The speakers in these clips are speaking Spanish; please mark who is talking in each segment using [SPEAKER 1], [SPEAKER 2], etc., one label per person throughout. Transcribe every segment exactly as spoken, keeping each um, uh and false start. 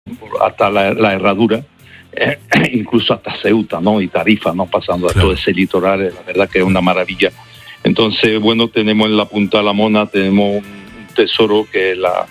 [SPEAKER 1] hasta la, la Herradura, eh, incluso hasta Ceuta, ¿no? Y Tarifa, ¿no? Pasando a claro. todo ese litoral, la verdad que es una maravilla. Entonces, bueno, tenemos en la Punta de la Mona, tenemos un tesoro que es la,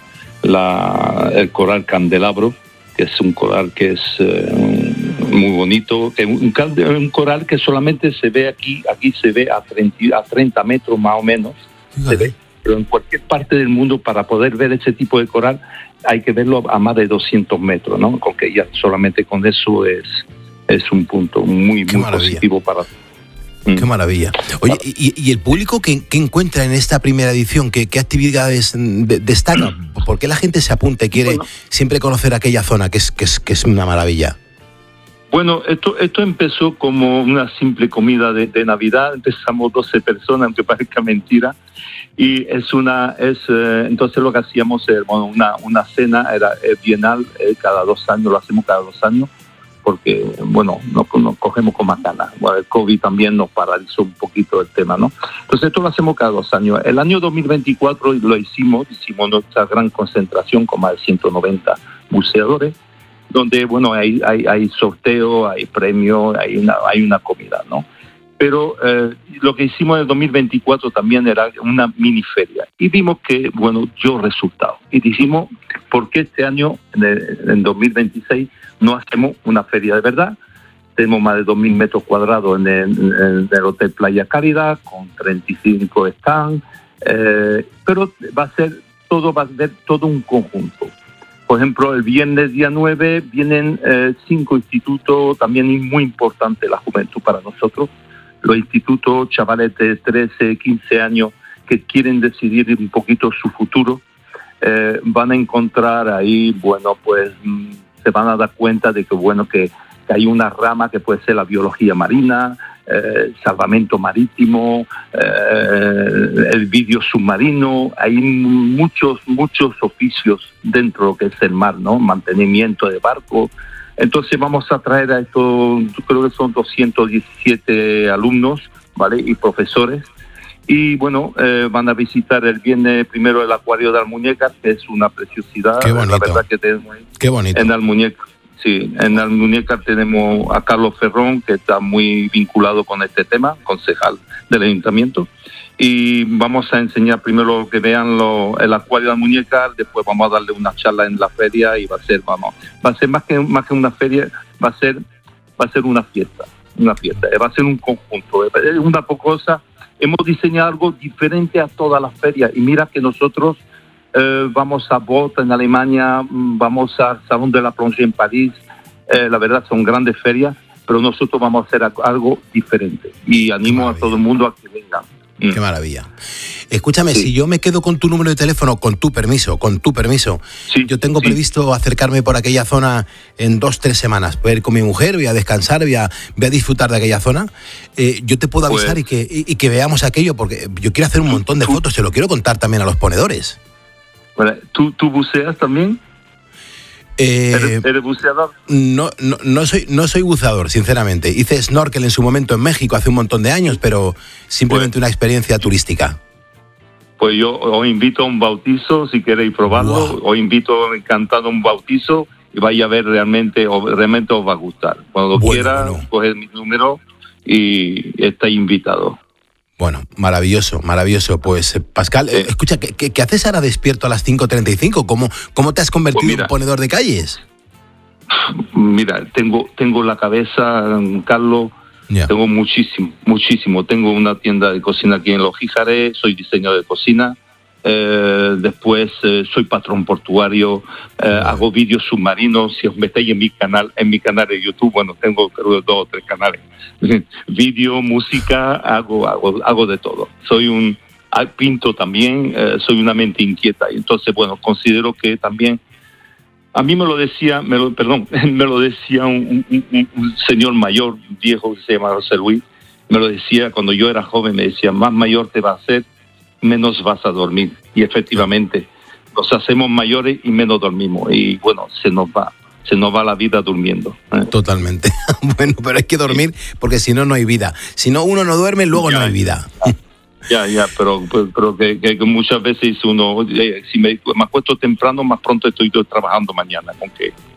[SPEAKER 1] la, el coral Candelabro, que es un coral que es eh, muy bonito, que un, un coral que solamente se ve aquí, aquí se ve a treinta, a treinta metros más o menos, se ve, pero en cualquier parte del mundo para poder ver ese tipo de coral hay que verlo a más de doscientos metros, ¿no? Con que ya solamente con eso es, es un punto muy, muy positivo para
[SPEAKER 2] Qué maravilla. Oye, ¿y, y el público que, que encuentra en esta primera edición? ¿Qué, qué actividades de, destaca? ¿Por qué la gente se apunta y quiere bueno, siempre conocer aquella zona que es, que es, que es una maravilla?
[SPEAKER 1] Bueno, esto esto empezó como una simple comida de, de Navidad. Empezamos doce personas, aunque parezca mentira. Y es una es eh, entonces lo que hacíamos era bueno, una, una cena, era eh, bienal, eh, cada dos años, lo hacemos cada dos años. Porque, bueno, nos, nos cogemos con más ganas. Bueno, el COVID también nos paralizó un poquito el tema, ¿no? Entonces, esto lo hacemos cada dos años. El año dos mil veinticuatro lo hicimos, hicimos nuestra gran concentración con más de ciento noventa buceadores, donde, bueno, hay, hay, hay sorteo, hay premio, hay una, hay una comida, ¿no? Pero eh, lo que hicimos en el dos mil veinticuatro también era una mini feria. Y vimos que, bueno, dio resultados. Y dijimos, ¿por qué este año, en, el, en dos mil veintiséis, no hacemos una feria de verdad? Tenemos más de dos mil metros cuadrados en el, en el Hotel Playa Caridad, con treinta y cinco stands, eh, pero va a ser todo, va a ser todo un conjunto. Por ejemplo, el viernes día nueve vienen eh, cinco institutos, también muy importante la juventud para nosotros, los institutos, chavales de trece, quince años que quieren decidir un poquito su futuro, eh, van a encontrar ahí, bueno, pues se van a dar cuenta de que, bueno, que, que hay una rama que puede ser la biología marina, eh, salvamento marítimo, eh, el vídeo submarino. Hay muchos, muchos oficios dentro de lo que es el mar, ¿no? Mantenimiento de barcos. Entonces vamos a traer a estos, creo que son doscientos diecisiete alumnos, ¿vale? Y profesores. Y bueno, eh, van a visitar el viernes primero el acuario de Almuñécar, que es una preciosidad.
[SPEAKER 2] Qué bonito.
[SPEAKER 1] La verdad que tenemos ahí.
[SPEAKER 2] Qué bonito.
[SPEAKER 1] En Almuñécar, sí, en Almuñécar tenemos a Carlos Ferrón, que está muy vinculado con este tema, concejal del ayuntamiento. Y vamos a enseñar primero que vean lo, el acuario de Almuñécar, después vamos a darle una charla en la feria y va a ser, vamos, va a ser más que más que una feria, va a ser, va a ser una fiesta, una fiesta, va a ser un conjunto, es una cosa. Hemos diseñado algo diferente a todas las ferias y mira que nosotros eh, vamos a Bot en Alemania, vamos al Salón de la Plongée en París, eh, la verdad son grandes ferias, pero nosotros vamos a hacer algo diferente y animo a todo el mundo a que vengan.
[SPEAKER 2] Qué maravilla. Escúchame, sí. Si yo me quedo con tu número de teléfono, con tu permiso, con tu permiso, sí, yo tengo sí. previsto acercarme por aquella zona en dos, tres semanas. Voy a ir con mi mujer, voy a descansar, voy a, voy a disfrutar de aquella zona. Eh, yo te puedo avisar pues, y, que, y, y que veamos aquello, porque yo quiero hacer un montón de tú, fotos, se lo quiero contar también a los ponedores.
[SPEAKER 1] ¿Tú, tú buceas también?
[SPEAKER 2] Eh,
[SPEAKER 1] ¿Eres, ¿Eres buceador?
[SPEAKER 2] No, no, no, soy, no soy buceador, sinceramente. Hice snorkel en su momento en México hace un montón de años, pero simplemente pues, una experiencia turística.
[SPEAKER 1] Pues yo os invito a un bautizo, si queréis probarlo. Wow. Os invito encantado a un bautizo y vaya a ver realmente, realmente os va a gustar. Cuando bueno, quiera, bueno. coge mi número y estáis invitados.
[SPEAKER 2] Bueno, maravilloso, maravilloso. Pues, Pascal, sí. eh, escucha, ¿qué, qué, ¿qué haces ahora despierto a las cinco treinta y cinco? ¿Cómo, cómo te has convertido pues mira, en ponedor de calles?
[SPEAKER 1] Mira, tengo, tengo la cabeza, Carlos, yeah. tengo muchísimo, muchísimo. Tengo una tienda de cocina aquí en Los Gijares, soy diseñador de cocina. Eh, después eh, soy patrón portuario, eh, yeah. hago vídeos submarinos. Si os metéis en mi canal, en mi canal de YouTube, bueno, tengo creo dos o tres canales. Vídeo, música, hago, hago, hago de todo. Soy un pinto también, eh, soy una mente inquieta y entonces bueno, considero que también a mí me lo decía, me lo, perdón, me lo decía un, un, un señor mayor, viejo que se llama José Luis, me lo decía cuando yo era joven, me decía, más mayor te va a hacer, menos vas a dormir. Y efectivamente, nos hacemos mayores y menos dormimos. Y bueno, se nos va, se nos va la vida durmiendo. ¿eh?
[SPEAKER 2] Totalmente. Bueno, pero hay que dormir porque si no, no hay vida. Si no, uno no duerme, luego ya, no hay vida.
[SPEAKER 1] Ya, ya, pero, pero, pero que, que, que muchas veces uno, si me, me acuesto temprano, más pronto estoy yo trabajando mañana. Con que